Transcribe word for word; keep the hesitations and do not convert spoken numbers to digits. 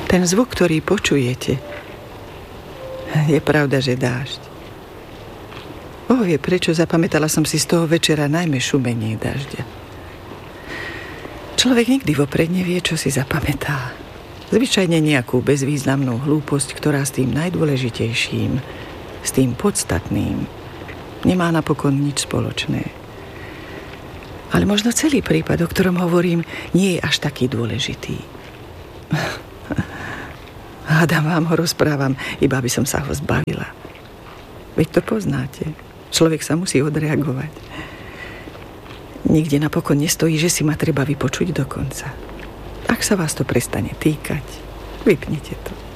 Ten zvuk, ktorý počujete, je pravda, že dážď. Boh vie, prečo zapamätala som si z toho večera najmä šumenie dažďa. Človek nikdy vopred nevie, čo si zapamätá. Zvyčajne nejakú bezvýznamnú hlúposť, ktorá s tým najdôležitejším, s tým podstatným, nemá napokon nič spoločné. Ale možno celý prípad, o ktorom hovorím, nie je až taký dôležitý. Hádam, vám ho rozprávam, iba aby som sa ho zbavila. Veď to poznáte. Človek sa musí odreagovať. Nikde napokon nestojí, že si ma treba vypočuť do konca. Ak sa vás to prestane týkať, vypnite to.